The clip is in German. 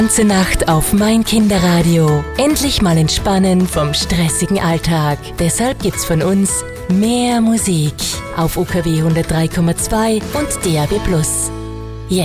Ganze Nacht auf mein Kinderradio. Endlich mal entspannen vom stressigen Alltag. Deshalb gibt's von uns mehr Musik auf UKW 103,2 und DAB+.